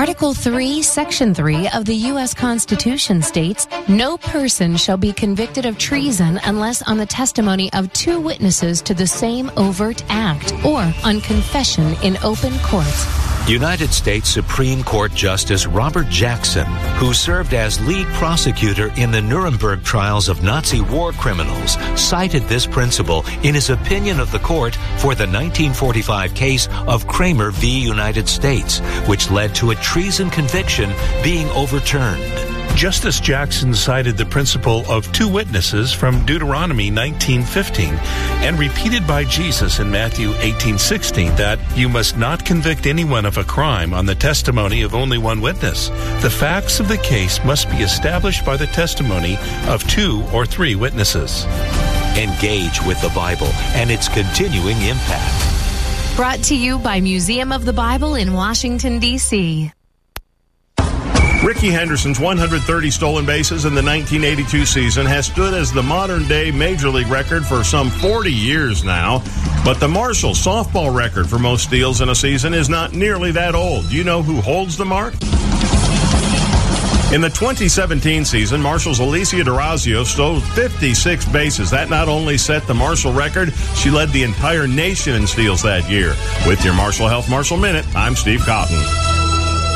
Article 3, Section 3 of the U.S. Constitution states, no person shall be convicted of treason unless on the testimony of 2 witnesses to the same overt act or on confession in open court. United States Supreme Court Justice Robert Jackson, who served as lead prosecutor in the Nuremberg trials of Nazi war criminals, cited this principle in his opinion of the court for the 1945 case of Kramer v. United States, which led to a treason conviction being overturned. Justice Jackson cited the principle of 2 witnesses from Deuteronomy 19:15 and repeated by Jesus in Matthew 18:16 that you must not convict anyone of a crime on the testimony of only 1 witness. The facts of the case must be established by the testimony of 2 or 3 witnesses. Engage with the Bible and its continuing impact. Brought to you by Museum of the Bible in Washington, D.C. Rickey Henderson's 130 stolen bases in the 1982 season has stood as the modern-day Major League record for some 40 years now. But the Marshall softball record for most steals in a season is not nearly that old. Do you know who holds the mark? In the 2017 season, Marshall's Alicia D'Orazio stole 56 bases. That not only set the Marshall record, she led the entire nation in steals that year. With your Marshall Health Marshall Minute, I'm Steve Cotton.